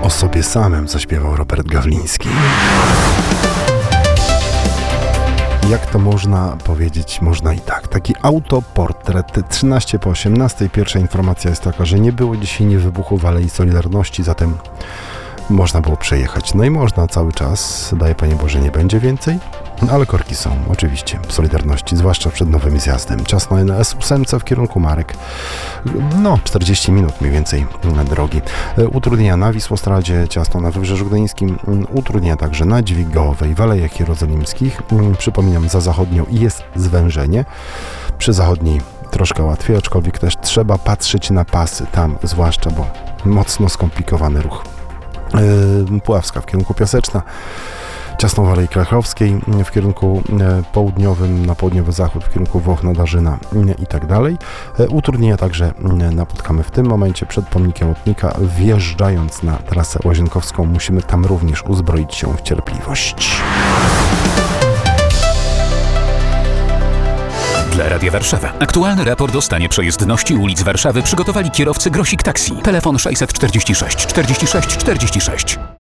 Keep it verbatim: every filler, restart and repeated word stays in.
O sobie samym zaśpiewał Robert Gawliński. Jak to można powiedzieć? Można i tak. Taki autoportret. trzynaście po osiemnastej. Pierwsza informacja jest taka, że nie było dzisiaj, nie wybuchło w Alei Solidarności, zatem można było przejechać. No i można cały czas. Daje Panie Boże, nie będzie więcej. Ale korki są, oczywiście, w Solidarności, zwłaszcza przed nowym zjazdem. Ciasno na S osiem w kierunku Marek. No, czterdzieści minut mniej więcej drogi. Utrudnienia na Wisłostradzie, ciasno na Wybrzeżu Gdyńskim. Utrudnienia także na Dźwigowej, w Alejach Jerozolimskich. Przypominam, za zachodnią jest zwężenie. Przy zachodniej troszkę łatwiej, aczkolwiek też trzeba patrzeć na pasy tam, zwłaszcza, bo mocno skomplikowany ruch. Puławska w kierunku Piaseczna. Ciasno w Alei Krachowskiej, w kierunku południowym, na południowy zachód, w kierunku Włoch, Nadarzyna i tak dalej. Utrudnienia także napotkamy w tym momencie przed pomnikiem Lotnika. Wjeżdżając na trasę łazienkowską, musimy tam również uzbroić się w cierpliwość. Dla Radia Warszawa. Aktualny raport o stanie przejezdności ulic Warszawy przygotowali kierowcy Grosik Taxi. Telefon sześćset czterdzieści sześć czterdzieści sześć czterdzieści sześć.